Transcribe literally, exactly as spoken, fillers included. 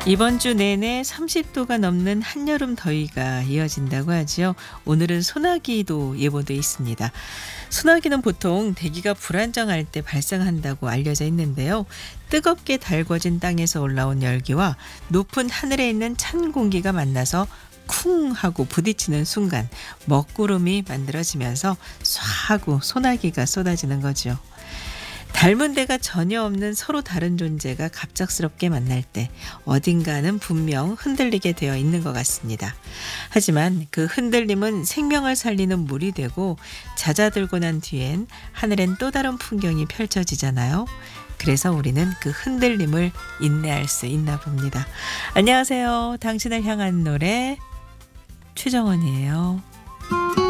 이번 주 내내 삼십 도가 넘는 한여름 더위가 이어진다고 하죠. 오늘은 소나기도 예보돼 있습니다. 소나기는 보통 대기가 불안정할 때 발생한다고 알려져 있는데요. 뜨겁게 달궈진 땅에서 올라온 열기와 높은 하늘에 있는 찬 공기가 만나서 쿵 하고 부딪히는 순간 먹구름이 만들어지면서 쏴 하고 소나기가 쏟아지는 거죠. 닮은 데가 전혀 없는 서로 다른 존재가 갑작스럽게 만날 때 어딘가는 분명 흔들리게 되어 있는 것 같습니다. 하지만 그 흔들림은 생명을 살리는 물이 되고 잦아들고 난 뒤엔 하늘엔 또 다른 풍경이 펼쳐지잖아요. 그래서 우리는 그 흔들림을 인내할 수 있나 봅니다. 안녕하세요. 당신을 향한 노래 최정원이에요.